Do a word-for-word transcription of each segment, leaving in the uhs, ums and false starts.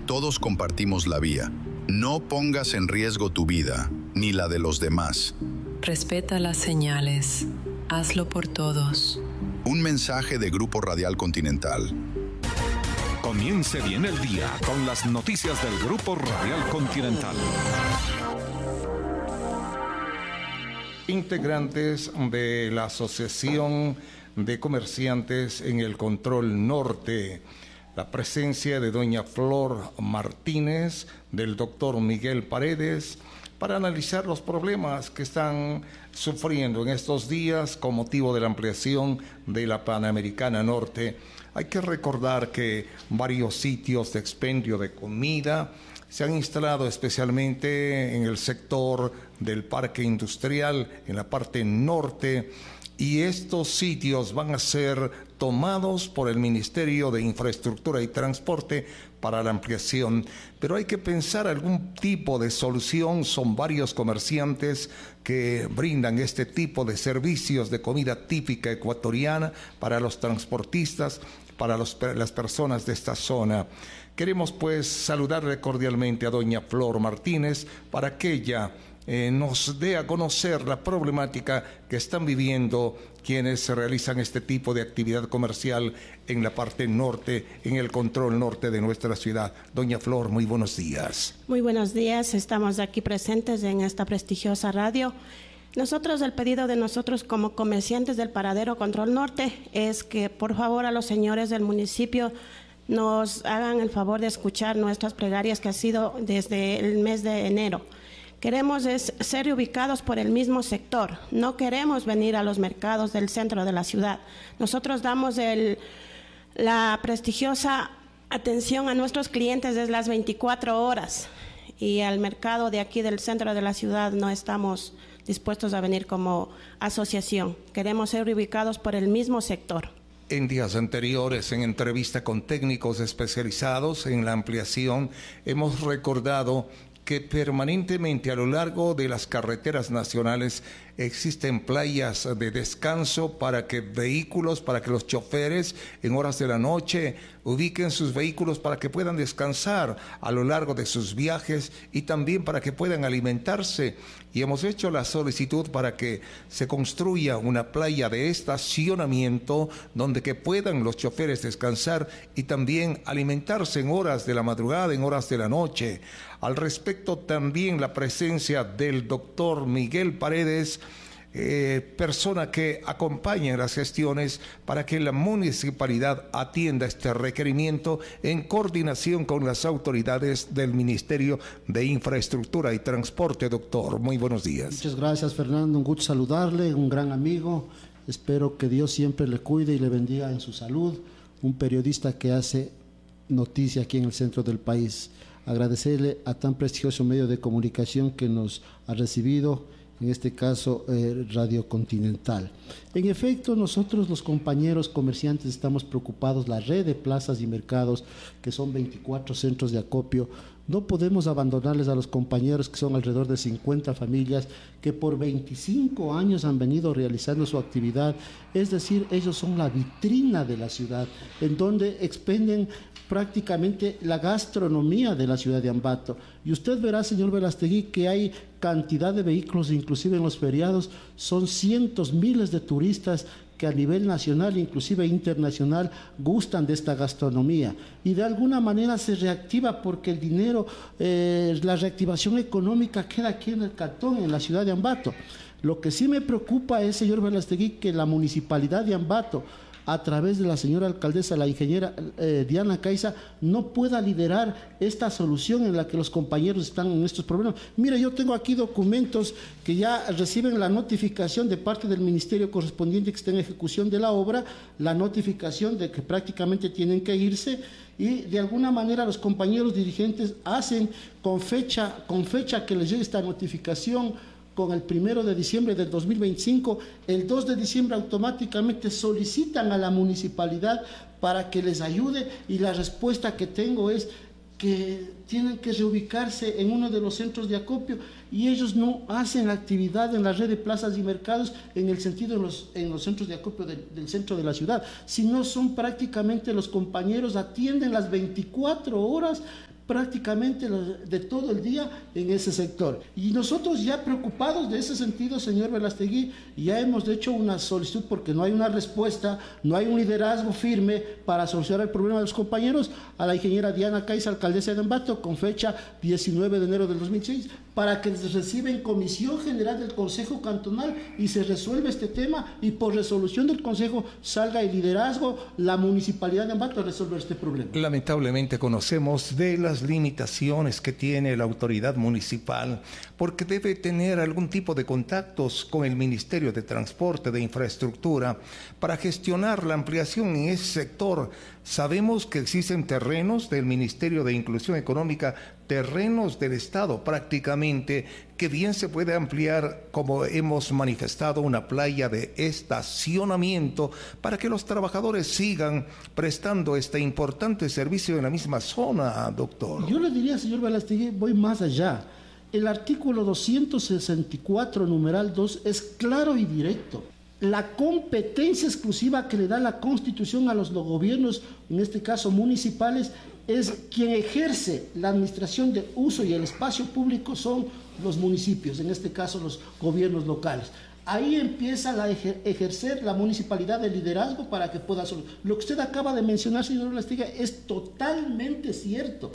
todos compartimos la vía. No pongas en riesgo tu vida, ni la de los demás. Respeta las señales. Hazlo por todos. Un mensaje de Grupo Radial Continental. Comience bien el día con las noticias del Grupo Radial Continental. Integrantes de la Asociación de Comerciantes en el Control Norte, la presencia de doña Flor Martínez, del doctor Miguel Paredes, para analizar los problemas que están sufriendo en estos días con motivo de la ampliación de la Panamericana Norte. Hay que recordar que varios sitios de expendio de comida se han instalado especialmente en el sector del parque industrial, en la parte norte, y estos sitios van a ser tomados por el Ministerio de Infraestructura y Transporte para la ampliación. Pero hay que pensar algún tipo de solución. Son varios comerciantes que brindan este tipo de servicios de comida típica ecuatoriana para los transportistas, para los, las personas de esta zona. Queremos pues saludarle cordialmente a doña Flor Martínez para que ella eh, nos dé a conocer la problemática que están viviendo quienes realizan este tipo de actividad comercial en la parte norte, en el control norte de nuestra ciudad. Doña Flor, muy buenos días. Muy buenos días, estamos aquí presentes en esta prestigiosa radio. Nosotros, el pedido de nosotros como comerciantes del Paradero Control Norte es que por favor a los señores del municipio nos hagan el favor de escuchar nuestras plegarias que ha sido desde el mes de enero. Queremos es ser ubicados por el mismo sector, no queremos venir a los mercados del centro de la ciudad. Nosotros damos el, la prestigiosa atención a nuestros clientes desde las veinticuatro horas y al mercado de aquí del centro de la ciudad no estamos dispuestos a venir como asociación. Queremos ser ubicados por el mismo sector. En días anteriores, en entrevista con técnicos especializados en la ampliación, hemos recordado que permanentemente a lo largo de las carreteras nacionales existen playas de descanso para que vehículos, para que los choferes en horas de la noche ubiquen sus vehículos para que puedan descansar a lo largo de sus viajes y también para que puedan alimentarse. Y hemos hecho la solicitud para que se construya una playa de estacionamiento donde que puedan los choferes descansar y también alimentarse en horas de la madrugada, en horas de la noche. Al respecto también la presencia del doctor Miguel Paredes, eh, persona que acompaña en las gestiones para que la municipalidad atienda este requerimiento en coordinación con las autoridades del Ministerio de Infraestructura y Transporte. Doctor, muy buenos días. Muchas gracias, Fernando, un gusto saludarle, un gran amigo, espero que Dios siempre le cuide y le bendiga en su salud, un periodista que hace noticia aquí en el centro del país. Agradecerle a tan prestigioso medio de comunicación que nos ha recibido, en este caso eh, Radio Continental. En efecto, nosotros los compañeros comerciantes estamos preocupados, la red de plazas y mercados, que son veinticuatro centros de acopio, no podemos abandonarles a los compañeros, que son alrededor de cincuenta familias, que por veinticinco años han venido realizando su actividad, es decir, ellos son la vitrina de la ciudad, en donde expenden prácticamente la gastronomía de la ciudad de Ambato. Y usted verá, señor Velastegui, que hay cantidad de vehículos, inclusive en los feriados, son cientos, miles de turistas que a nivel nacional, inclusive internacional, gustan de esta gastronomía. Y de alguna manera se reactiva porque el dinero, eh, la reactivación económica queda aquí en el cantón, en la ciudad de Ambato. Lo que sí me preocupa es, señor Velastegui, que la municipalidad de Ambato, a través de la señora alcaldesa, la ingeniera eh, Diana Caiza, no pueda liderar esta solución en la que los compañeros están en estos problemas. Mire, yo tengo aquí documentos que ya reciben la notificación de parte del ministerio correspondiente que está en ejecución de la obra, la notificación de que prácticamente tienen que irse, y de alguna manera los compañeros dirigentes hacen con fecha, con fecha que les llegue esta notificación, con el primero de diciembre del dos mil veinticinco, el dos de diciembre automáticamente solicitan a la municipalidad para que les ayude, y la respuesta que tengo es que tienen que reubicarse en uno de los centros de acopio, y ellos no hacen actividad en la red de plazas y mercados en el sentido de los, en los centros de acopio de, del centro de la ciudad, sino son prácticamente los compañeros atienden las veinticuatro horas prácticamente de todo el día en ese sector. Y nosotros ya preocupados de ese sentido, señor Velastegui, ya hemos hecho una solicitud porque no hay una respuesta, no hay un liderazgo firme para solucionar el problema de los compañeros, a la ingeniera Diana Caiza, alcaldesa de Ambato, con fecha diecinueve de enero del dos mil seis, para que se reciba en Comisión General del Consejo Cantonal y se resuelva este tema y por resolución del Consejo salga el liderazgo, la Municipalidad de Ambato a resolver este problema. Lamentablemente conocemos de las limitaciones que tiene la autoridad municipal porque debe tener algún tipo de contactos con el Ministerio de Transporte, de Infraestructura, para gestionar la ampliación en ese sector. Sabemos que existen terrenos del Ministerio de Inclusión Económica, terrenos del Estado prácticamente, que bien se puede ampliar, como hemos manifestado, una playa de estacionamiento para que los trabajadores sigan prestando este importante servicio en la misma zona, doctor. Yo le diría, señor Velastegui, voy más allá. El artículo doscientos sesenta y cuatro, numeral dos, es claro y directo. La competencia exclusiva que le da la Constitución a los gobiernos, en este caso municipales, es quien ejerce la administración del uso y el espacio público son los municipios, en este caso los gobiernos locales. Ahí empieza a ejercer la municipalidad de liderazgo para que pueda solucionar. Lo que usted acaba de mencionar, señor Velastegui, es totalmente cierto.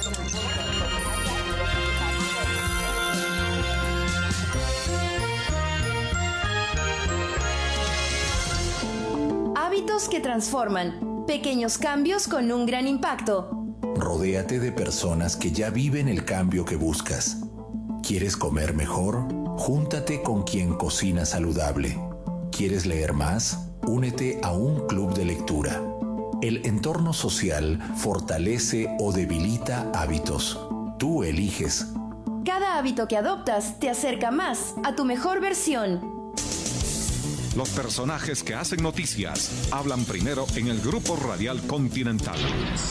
Hábitos que transforman. Pequeños cambios con un gran impacto. Rodéate de personas que ya viven el cambio que buscas. ¿Quieres comer mejor? Júntate con quien cocina saludable. ¿Quieres leer más? Únete a un club de lectura. El entorno social fortalece o debilita hábitos. Tú eliges. Cada hábito que adoptas te acerca más a tu mejor versión. Los personajes que hacen noticias hablan primero en el Grupo Radial Continental.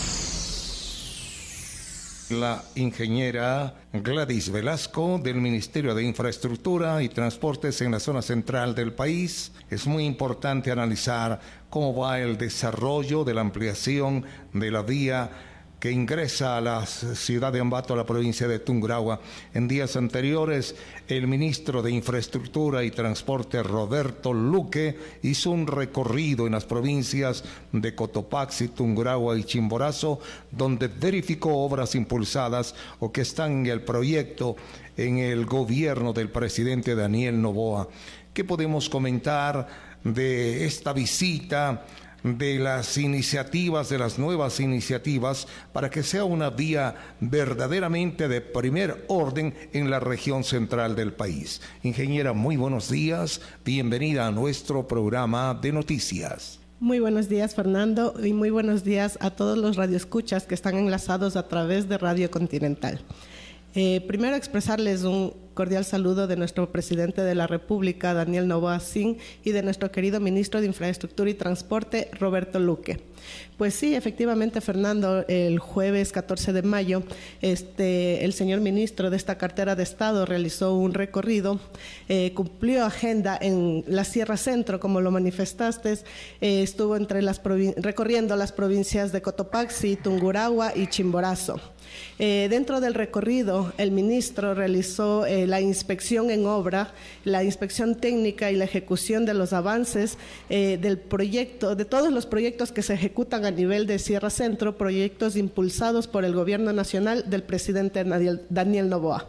La ingeniera Gladys Velasco del Ministerio de Infraestructura y Transportes en la zona central del país. Es muy importante analizar cómo va el desarrollo de la ampliación de la vía que ingresa a la ciudad de Ambato, a la provincia de Tungurahua. En días anteriores, el ministro de Infraestructura y Transporte, Roberto Luque, hizo un recorrido en las provincias de Cotopaxi, Tungurahua y Chimborazo, donde verificó obras impulsadas o que están en el proyecto en el gobierno del presidente Daniel Noboa. ¿Qué podemos comentar de esta visita, de las iniciativas, de las nuevas iniciativas, para que sea una vía verdaderamente de primer orden en la región central del país? Ingeniera, muy buenos días, bienvenida a nuestro programa de noticias. Muy buenos días, Fernando, y muy buenos días a todos los radioescuchas que están enlazados a través de Radio Continental. Eh, primero expresarles un cordial saludo de nuestro presidente de la República, Daniel Noboa Sin, y de nuestro querido ministro de Infraestructura y Transporte, Roberto Luque. Pues sí, efectivamente, Fernando, el jueves catorce de mayo, este, el señor ministro de esta cartera de Estado realizó un recorrido, eh, cumplió agenda en la Sierra Centro, como lo manifestaste, eh, estuvo entre las recorriendo las provincias de Cotopaxi, Tungurahua y Chimborazo. Eh, dentro del recorrido, el ministro realizó eh, la inspección en obra, la inspección técnica y la ejecución de los avances eh, del proyecto, de todos los proyectos que se ejecutan a nivel de Sierra Centro, proyectos impulsados por el Gobierno Nacional del presidente Daniel Noboa.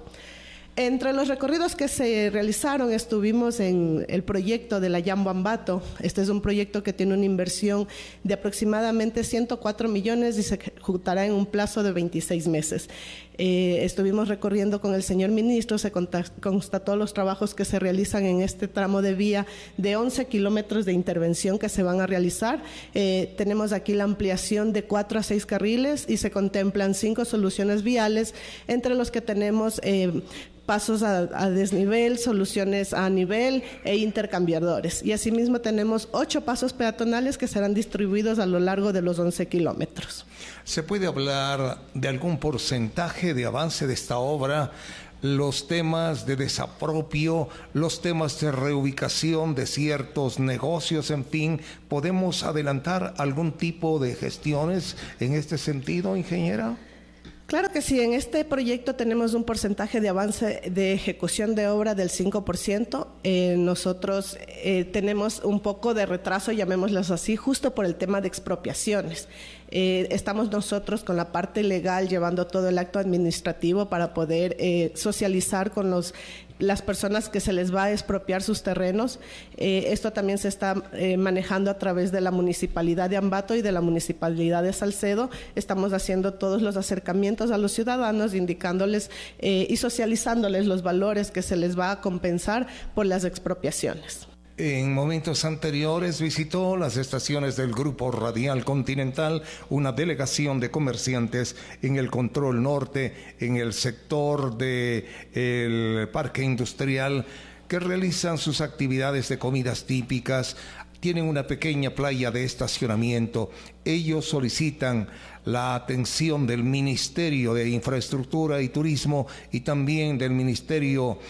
Entre los recorridos que se realizaron estuvimos en el proyecto de la Yambo Ambato. Este es un proyecto que tiene una inversión de aproximadamente ciento cuatro millones y se ejecutará en un plazo de veintiséis meses. Eh, estuvimos recorriendo con el señor ministro, se constató los trabajos que se realizan en este tramo de vía de once kilómetros de intervención que se van a realizar. Eh, tenemos aquí la ampliación de cuatro a seis carriles y se contemplan cinco soluciones viales, entre los que tenemos eh, pasos a, a desnivel, soluciones a nivel e intercambiadores. Y asimismo tenemos ocho pasos peatonales que serán distribuidos a lo largo de los once kilómetros. ¿Se puede hablar de algún porcentaje de avance de esta obra? Los temas de desapropio, los temas de reubicación de ciertos negocios, en fin, ¿podemos adelantar algún tipo de gestiones en este sentido, ingeniera? Claro que sí, en este proyecto tenemos un porcentaje de avance de ejecución de obra del cinco por ciento. Eh, nosotros eh, tenemos un poco de retraso, llamémoslos así, justo por el tema de expropiaciones. Eh, estamos nosotros con la parte legal llevando todo el acto administrativo para poder eh, socializar con los las personas que se les va a expropiar sus terrenos. Eh, esto también se está eh, manejando a través de la Municipalidad de Ambato y de la Municipalidad de Salcedo. Estamos haciendo todos los acercamientos a los ciudadanos, indicándoles eh, y socializándoles los valores que se les va a compensar por las expropiaciones. En momentos anteriores visitó las estaciones del Grupo Radial Continental una delegación de comerciantes en el Control Norte, en el sector del Parque Industrial, que realizan sus actividades de comidas típicas. Tienen una pequeña playa de estacionamiento. Ellos solicitan la atención del Ministerio de Infraestructura y Turismo y también del Ministerio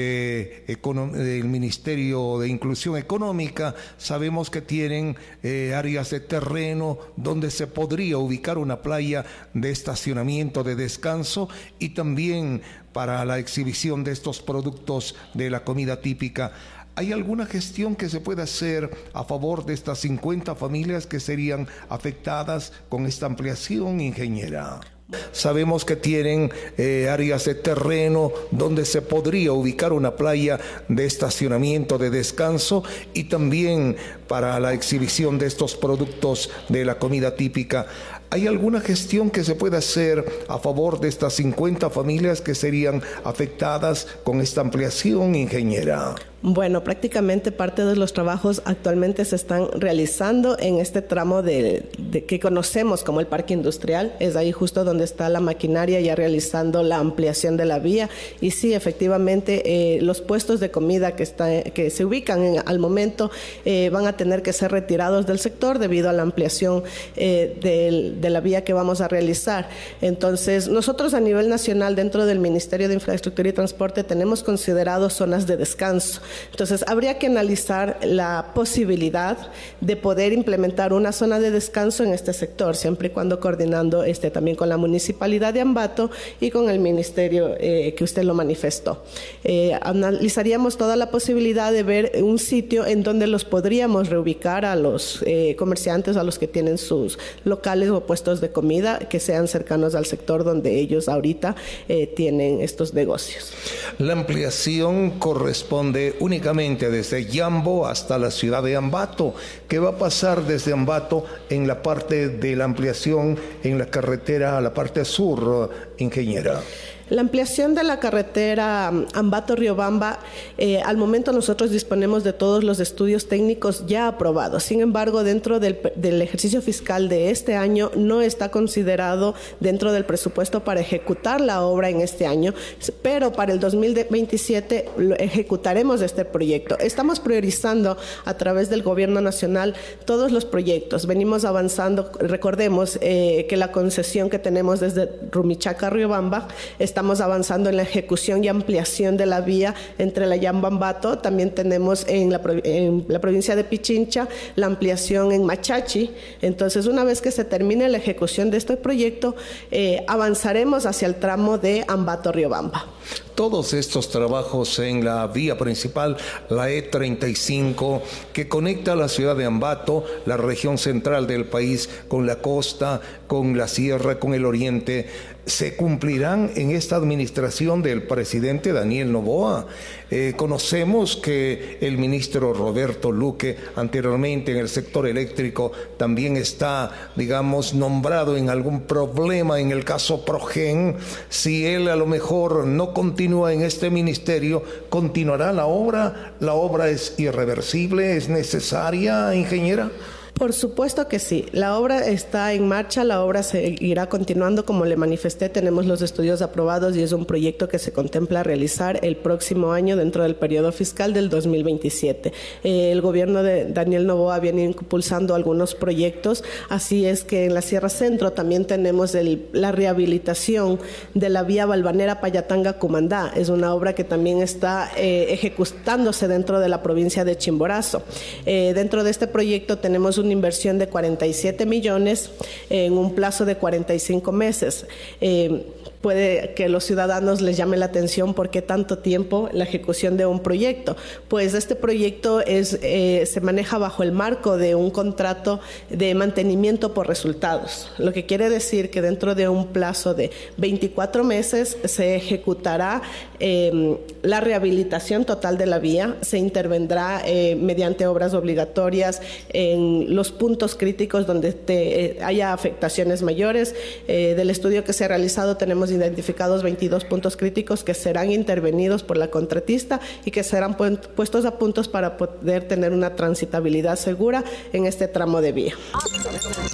de, Econo- del Ministerio de Inclusión Económica. Sabemos que tienen eh, áreas de terreno donde se podría ubicar una playa de estacionamiento, de descanso, y también para la exhibición de estos productos de la comida típica. ¿Hay alguna gestión que se pueda hacer a favor de estas cincuenta familias que serían afectadas con esta ampliación, ingeniera? Sabemos que tienen eh, áreas de terreno donde se podría ubicar una playa de estacionamiento, de descanso, y también para la exhibición de estos productos de la comida típica. ¿Hay alguna gestión que se pueda hacer a favor de estas cincuenta familias que serían afectadas con esta ampliación, ingeniera? Bueno, prácticamente parte de los trabajos actualmente se están realizando en este tramo de, de que conocemos como el Parque Industrial. Es ahí justo donde está la maquinaria ya realizando la ampliación de la vía. Y sí, efectivamente, eh, los puestos de comida que, está, que se ubican en, al momento eh, van a tener que ser retirados del sector debido a la ampliación eh, del, de la vía que vamos a realizar. Entonces, nosotros a nivel nacional, dentro del Ministerio de Infraestructura y Transporte, tenemos considerado zonas de descanso. Entonces, habría que analizar la posibilidad de poder implementar una zona de descanso en este sector, siempre y cuando coordinando este, también con la Municipalidad de Ambato y con el Ministerio eh, que usted lo manifestó. Eh, analizaríamos toda la posibilidad de ver un sitio en donde los podríamos reubicar a los eh, comerciantes, a los que tienen sus locales o puestos de comida, que sean cercanos al sector donde ellos ahorita eh, tienen estos negocios. La ampliación corresponde únicamente desde Yambo hasta la ciudad de Ambato. ¿Qué va a pasar desde Ambato en la parte de la ampliación en la carretera a la parte sur, ingeniera? La ampliación de la carretera Ambato-Riobamba, eh, al momento nosotros disponemos de todos los estudios técnicos ya aprobados. Sin embargo, dentro del, del ejercicio fiscal de este año no está considerado dentro del presupuesto para ejecutar la obra en este año, pero para el dos mil veintisiete lo ejecutaremos este proyecto. Estamos priorizando a través del Gobierno Nacional todos los proyectos. Venimos avanzando, recordemos eh, que la concesión que tenemos desde Rumichaca a Riobamba está Estamos avanzando en la ejecución y ampliación de la vía entre la Yambo-Ambato. También tenemos en la, en la provincia de Pichincha la ampliación en Machachi. Entonces, una vez que se termine la ejecución de este proyecto, eh, avanzaremos hacia el tramo de Ambato-Riobamba. Todos estos trabajos en la vía principal, la E treinta y cinco, que conecta la ciudad de Ambato, la región central del país, con la costa, con la sierra, con el oriente, se cumplirán en esta administración del presidente Daniel Noboa. Eh, conocemos que el ministro Roberto Luque, anteriormente en el sector eléctrico, también está, digamos, nombrado en algún problema en el caso Progen. Si él a lo mejor no continúa en este ministerio, ¿continuará la obra? ¿La obra es irreversible? ¿Es necesaria, ingeniera? Por supuesto que sí. La obra está en marcha, la obra seguirá continuando. Como le manifesté, tenemos los estudios aprobados y es un proyecto que se contempla realizar el próximo año dentro del periodo fiscal del dos mil veintisiete. Eh, el gobierno de Daniel Noboa viene impulsando algunos proyectos, así es que en la Sierra Centro también tenemos el, la rehabilitación de la vía Valvanera-Payatanga-Cumandá. Es una obra que también está eh, ejecutándose dentro de la provincia de Chimborazo. Eh, dentro de este proyecto tenemos un una inversión de cuarenta y siete millones en un plazo de cuarenta y cinco meses. Eh, Puede que los ciudadanos les llame la atención por qué tanto tiempo la ejecución de un proyecto. Pues este proyecto es, eh, se maneja bajo el marco de un contrato de mantenimiento por resultados, lo que quiere decir que dentro de un plazo de veinticuatro meses se ejecutará eh, la rehabilitación total de la vía, se intervendrá eh, mediante obras obligatorias en los puntos críticos donde te, eh, haya afectaciones mayores. Eh, del estudio que se ha realizado tenemos identificados veintidós puntos críticos que serán intervenidos por la contratista y que serán pu- puestos a puntos para poder tener una transitabilidad segura en este tramo de vía.